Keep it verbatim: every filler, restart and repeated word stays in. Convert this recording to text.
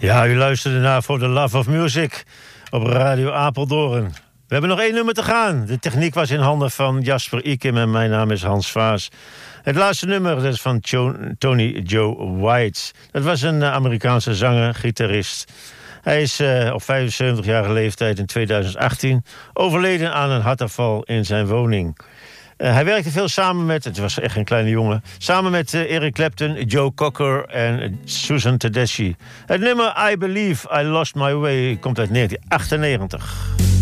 Ja, u luisterde naar voor The Love of Music op Radio Apeldoorn. We hebben nog één nummer te gaan. De techniek was in handen van Jasper Ikim en mijn naam is Hans Vaas. Het laatste nummer dat is van jo- Tony Joe White. Dat was een Amerikaanse zanger, gitarist. Hij is uh, op vijfenzeventigjarige leeftijd in tweeduizend achttien overleden aan een hartaanval in zijn woning. Uh, hij werkte veel samen met, het was echt een kleine jongen, samen met uh, Eric Clapton, Joe Cocker en Susan Tedeschi. Het nummer I Believe I Lost My Way komt uit negentien achtennegentig.